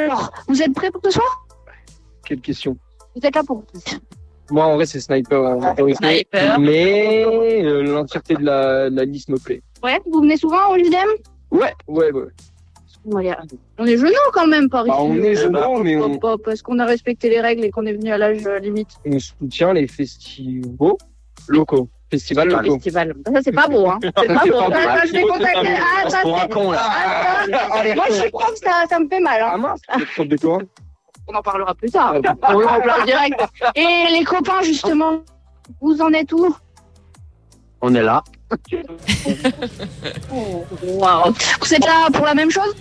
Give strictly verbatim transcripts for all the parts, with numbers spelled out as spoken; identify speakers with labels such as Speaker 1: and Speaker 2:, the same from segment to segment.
Speaker 1: alors, vous êtes prêts pour ce soir?
Speaker 2: Quelle question?
Speaker 1: Vous êtes là pour
Speaker 2: Moi, en vrai, c'est Sniper. Hein,
Speaker 1: Sniper.
Speaker 2: Mais euh, l'entièreté de la, de la liste me plaît.
Speaker 1: Ouais, vous venez souvent au J D M?
Speaker 2: Ouais, ouais, ouais.
Speaker 1: On est jeunes quand même, par ici.
Speaker 2: Bah, on est jeunes, mais on...
Speaker 1: Pas parce qu'on a respecté les règles et qu'on est venu à l'âge euh, limite.
Speaker 2: on soutient les festivals locaux. Festivals locaux.
Speaker 1: Festival. Ça, c'est pas beau, hein. C'est pas beau. Ah, ça, je vais contacter. Ah, ça,
Speaker 2: Pour un
Speaker 1: c'est...
Speaker 2: con, là.
Speaker 1: Ah, ça- Moi, je suis prof, ça, ça me fait mal, hein.
Speaker 2: Ah mince, c'est prof de quoi?
Speaker 1: On en parlera plus tard. On en parle direct. Et les copains, justement, vous en êtes où?
Speaker 3: On est là.
Speaker 1: Wow. Vous êtes là pour la même chose?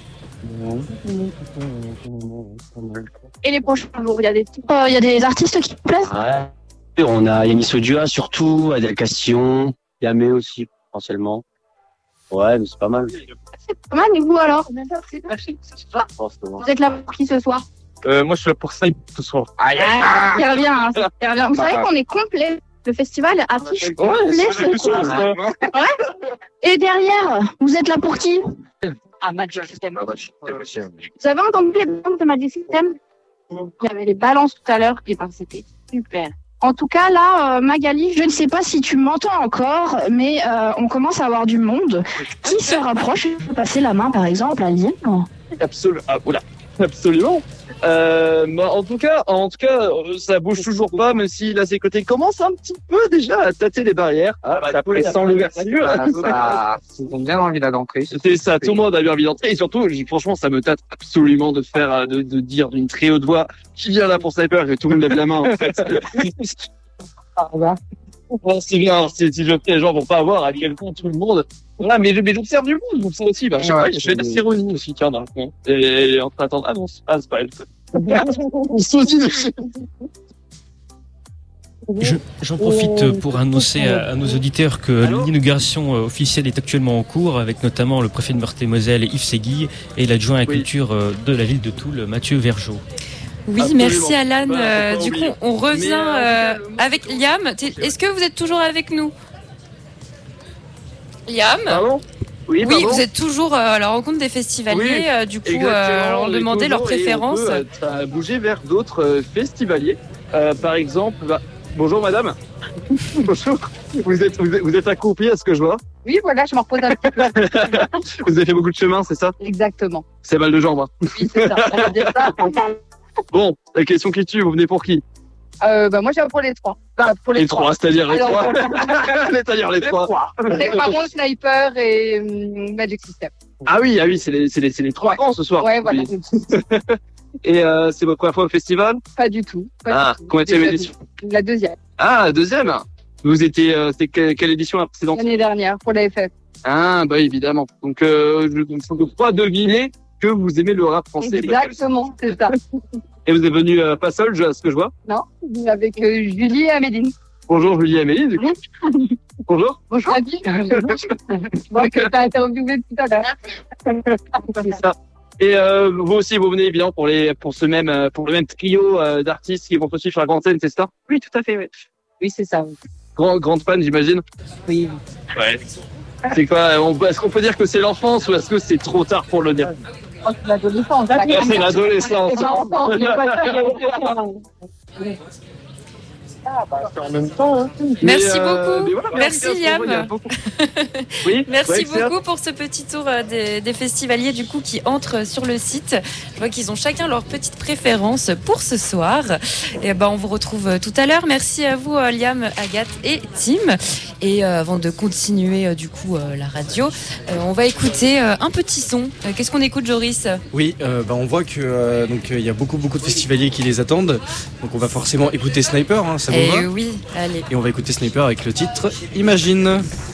Speaker 1: Et les prochains jours, il y a des, euh, il y a des artistes qui vous plaisent?
Speaker 3: Ouais. On a Yannis Odua surtout, Adèle Castillon, Yamé aussi, potentiellement. Ouais, mais c'est pas mal.
Speaker 1: C'est pas mal, et vous alors? Vous êtes là pour qui ce soir?
Speaker 2: Euh, moi, je suis là pour ça ce soir.
Speaker 1: Ah, il revient, hein, il revient. Vous savez qu'on est complet. Le festival affiche complet ce soir. Ouais. Et derrière, vous êêtes là pour qui? Ah, Magic System. Vous avez entendu les balances de Magic System? Il y avait les balances tout à l'heure, et ben c'était super. En tout cas, là, euh, Magali, je ne sais pas si tu m'entends encore, mais euh, on commence à avoir du monde qui se rapproche. Je peux passer la main, par exemple, à Lien.
Speaker 2: Absolument. Ah, oula. Absolument. Euh, bah, en tout cas, en tout cas, ça bouge toujours pas, même si la sécurité commence un petit peu déjà à tâter les barrières. Ah, ça pressent l'ouverture.
Speaker 4: Ça, ils ont bien envie d'entrer.
Speaker 2: C'est ça, tout le monde a bien envie d'entrer. Et surtout, franchement, ça me tâte absolument de faire, de, de dire d'une très haute voix qui vient là pour Sniper, que tout le monde lève la main, en fait. Ah, bah. Bon, c'est bien, si, si je fais les gens vont pas voir à quel point tout le monde. Voilà, mais, mais j'observe du monde, donc ça aussi. Bah, je sais
Speaker 4: Ouais,
Speaker 2: pas, je fais de la cérémonie aussi, tiens, dans le fond. Et, et en train d'attendre. Ah non, c'est pas, c'est pas elle. On se dit.
Speaker 5: Je, j'en profite pour annoncer à, à nos auditeurs que l'inauguration officielle est actuellement en cours, avec notamment le préfet de Meurthe-et-Moselle, Yves Séguy, et l'adjoint à la culture de la ville de Toul, Mathieu Vergeot.
Speaker 6: Oui,
Speaker 2: Absolument.
Speaker 6: merci Alan.
Speaker 2: Voilà,
Speaker 6: Euh,
Speaker 2: faut
Speaker 6: du
Speaker 2: pas
Speaker 6: coup,
Speaker 2: oublier.
Speaker 6: on revient
Speaker 2: Mais, euh,
Speaker 6: euh, avec Liam. T'es- Est-ce que vous êtes toujours avec nous, Liam?
Speaker 2: Pardon? Oui,
Speaker 6: Oui,
Speaker 2: pardon.
Speaker 6: vous êtes toujours euh, à la rencontre des festivaliers.
Speaker 2: Oui,
Speaker 6: euh, du coup,
Speaker 2: Exactement,
Speaker 6: euh, on
Speaker 2: est
Speaker 6: demandait leurs
Speaker 2: toujours, et
Speaker 6: préférences.
Speaker 2: on peut, euh, ça a bougé vers d'autres euh, festivaliers. Euh, par exemple, bah, bonjour madame. Bonjour. Vous êtes, vous êtes, vous êtes accroupie à ce que je vois.
Speaker 1: Oui, voilà, je m'en repose un petit peu.
Speaker 2: Vous avez fait beaucoup de chemin, c'est ça?
Speaker 1: Exactement.
Speaker 2: C'est mal de jambes. Hein.
Speaker 1: Oui, c'est ça. On va dire ça.
Speaker 2: Bon, la question qui tue, vous venez pour qui?
Speaker 1: Euh, bah, moi, j'ai pour les trois. Enfin, pour les,
Speaker 2: Les trois, c'est-à-dire les
Speaker 1: Alors,
Speaker 2: trois. C'est-à-dire les trois.
Speaker 1: Les Pharaons, Sniper et hum, Magic System.
Speaker 2: Ah oui, ah oui, c'est les, c'est les, c'est les trois grands ce soir.
Speaker 1: Ouais, voilà.
Speaker 2: Oui. Et euh, c'est votre première fois au festival?
Speaker 1: Pas du tout. Pas
Speaker 2: Ah,
Speaker 1: du tout.
Speaker 2: combien de
Speaker 1: Déjà
Speaker 2: édition?
Speaker 1: vu. La deuxième.
Speaker 2: Ah, la deuxième. Vous étiez, euh, c'était quelle, quelle édition la précédente?
Speaker 1: L'année dernière, pour la F F.
Speaker 2: Ah, bah évidemment. Donc, euh, je ne peux pas deviner que vous aimez le rap français.
Speaker 1: Exactement, c'est ça.
Speaker 2: Et vous êtes venu euh, pas seul, je- à ce que je vois.
Speaker 1: Non, avec euh, Julie et Améline.
Speaker 2: Bonjour Julie et Amélie, du coup. Bonjour.
Speaker 1: Bonjour. Bon, que t'as interviewé tout à l'heure.
Speaker 2: C'est ça. Et euh, vous aussi, vous venez évidemment pour les, pour ce même, euh, pour le même trio euh, d'artistes qui vont te suivre sur la grande scène, c'est ça?
Speaker 1: Oui, tout à fait, oui. Oui, c'est ça.
Speaker 2: Grand, grande fan, j'imagine.
Speaker 1: Oui.
Speaker 2: Ouais. C'est quoi? on- Est-ce qu'on peut dire que c'est l'enfance ou est-ce que c'est trop tard pour le dire?
Speaker 1: Oh, c'est l'adolescence.
Speaker 2: C'est l'adolescence.
Speaker 1: C'est l'enfance, mais pas ça.
Speaker 2: En même temps. Hein.
Speaker 6: Merci
Speaker 2: Mais, euh,
Speaker 6: beaucoup.
Speaker 2: mais voilà,
Speaker 6: Merci,
Speaker 2: en tout cas,
Speaker 6: Liam.
Speaker 2: il y a beaucoup- Oui.
Speaker 6: Merci
Speaker 2: ouais, Xia.
Speaker 6: beaucoup pour ce petit tour euh, des, des festivaliers du coup qui entrent sur le site. Je vois qu'ils ont chacun leur petite préférence pour ce soir. Et ben on vous retrouve euh, tout à l'heure. Merci à vous euh, Liam, Agathe et Tim. Et euh, avant de continuer euh, du coup euh, la radio, euh, on va écouter euh, un petit son. Euh, Qu'est-ce qu'on écoute, Joris?
Speaker 5: Oui, euh, bah, on voit que euh, donc il y a beaucoup beaucoup de festivaliers qui les attendent. Donc on va forcément écouter Sniper, hein, ça vous
Speaker 6: Eh
Speaker 5: va?
Speaker 6: oui, allez.
Speaker 5: Et on va écouter Sniper avec le titre Imagine.